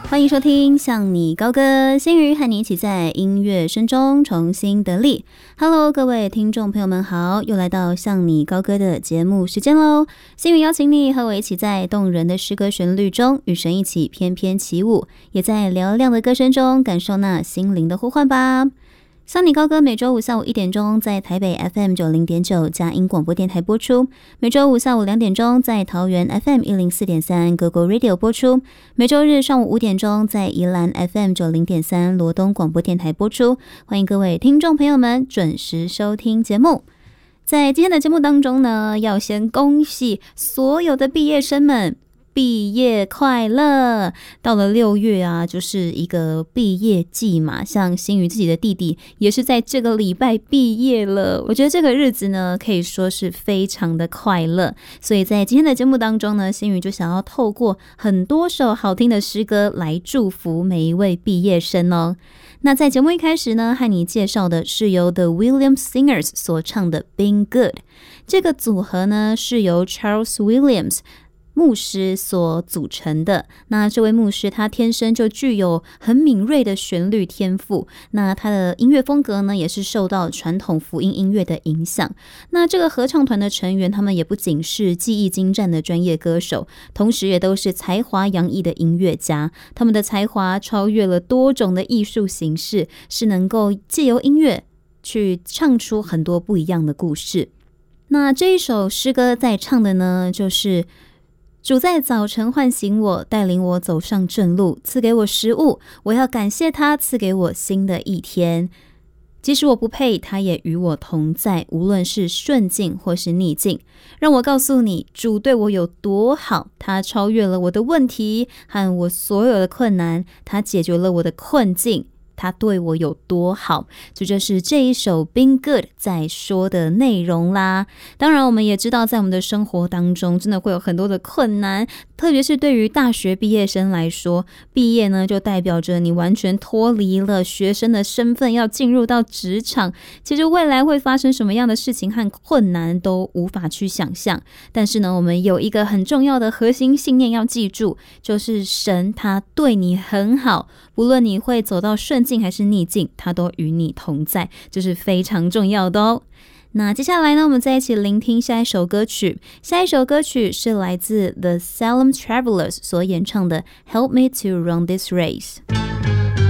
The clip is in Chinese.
欢迎收听向你高歌，心瑜和你一起在音乐声中重新得力。Hello， 各位听众朋友们好，又来到向你高歌的节目时间喽。心瑜邀请你和我一起在动人的诗歌旋律中与神一起翩翩起舞，也在嘹亮的歌声中感受那心灵的呼唤吧。向你高歌每周五下午1点钟在台北 FM90.9 佳音广播电台播出，每周五下午2点钟在桃园 FM104.3 GoGo Radio 播出，每周日上午5点钟在宜兰 FM90.3 罗东广播电台播出。欢迎各位听众朋友们准时收听节目。在今天的节目当中呢，要先恭喜所有的毕业生们毕业快乐！到了6月啊，就是一个毕业季嘛，像心瑜自己的弟弟也是在这个礼拜毕业了。我觉得这个日子呢，可以说是非常的快乐。所以在今天的节目当中呢，心瑜就想要透过很多首好听的诗歌来祝福每一位毕业生哦。那在节目一开始呢，和你介绍的是由 The Williams Singers 所唱的 Being Good。这个组合呢，是由 Charles Williams牧师所组成的。那这位牧师他天生就具有很敏锐的旋律天赋，那他的音乐风格呢也是受到传统福音音乐的影响。那这个合唱团的成员他们也不仅是技艺精湛的专业歌手，同时也都是才华洋溢的音乐家。他们的才华超越了多种的艺术形式，是能够借由音乐去唱出很多不一样的故事。那这一首诗歌在唱的呢，就是主在早晨唤醒我，带领我走上正路，赐给我食物，我要感谢他赐给我新的一天。即使我不配，他也与我同在，无论是顺境或是逆境。让我告诉你，主对我有多好，他超越了我的问题和我所有的困难，他解决了我的困境，他对我有多好。这就是这一首 Being Good 在说的内容啦。当然我们也知道，在我们的生活当中真的会有很多的困难，特别是对于大学毕业生来说，毕业呢就代表着你完全脱离了学生的身份，要进入到职场。其实未来会发生什么样的事情和困难都无法去想象，但是呢，我们有一个很重要的核心信念要记住，就是神他对你很好，无论你会走到顺境还是逆境，他都与你同在，这是非常重要的哦。那接下来呢，我们再一起聆听下一首歌曲。下一首歌曲是来自 The Salem Travelers 所演唱的 Help Me to Run This Race。